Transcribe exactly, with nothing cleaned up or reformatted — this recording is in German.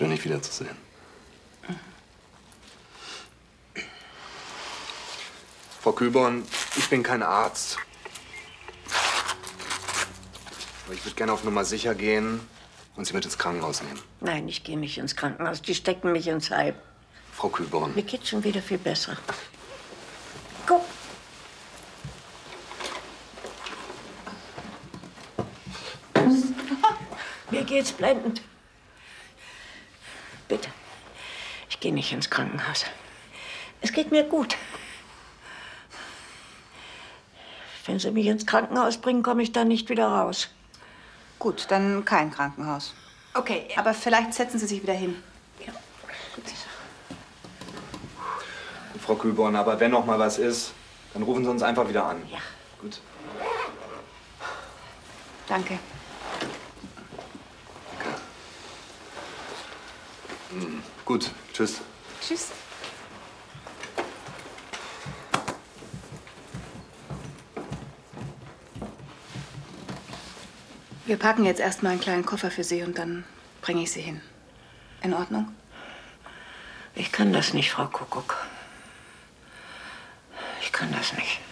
Schön, dich wiederzusehen. Mhm. Frau Kühlborn, ich bin kein Arzt. Aber ich würde gerne auf Nummer sicher gehen und Sie mit ins Krankenhaus nehmen. Nein, ich gehe nicht ins Krankenhaus. Die stecken mich ins Heim. Frau Kühlborn. Mir geht's schon wieder viel besser. Guck. Mir geht's blendend. Bitte, ich gehe nicht ins Krankenhaus. Es geht mir gut. Wenn Sie mich ins Krankenhaus bringen, komme ich da nicht wieder raus. Gut, dann kein Krankenhaus. Okay. Aber vielleicht setzen Sie sich wieder hin. Ja. Frau Kühlborn, aber wenn noch mal was ist, dann rufen Sie uns einfach wieder an. Ja. Gut. Danke. Mhm. Gut, tschüss. Tschüss. Wir packen jetzt erstmal einen kleinen Koffer für Sie und dann bringe ich Sie hin. In Ordnung? Ich kann das nicht, Frau Kuckuck. Ich kann das nicht.